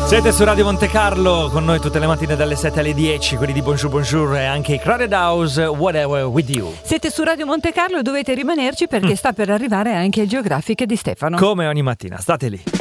Siete su Radio Monte Carlo con noi tutte le mattine dalle 7 alle 10, quelli di Bonjour Bonjour e anche i Crowded House, Whatever With You. Siete su Radio Monte Carlo e dovete rimanerci perché sta per arrivare anche il Geographic di Stefano. Come ogni mattina, state lì.